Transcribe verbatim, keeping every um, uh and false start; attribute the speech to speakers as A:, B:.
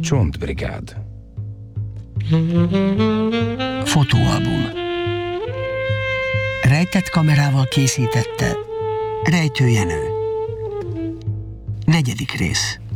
A: Csontbrigád.
B: Fotóalbum. Rejtett kamerával készítette Rejtő Jenő. Negyedik rész.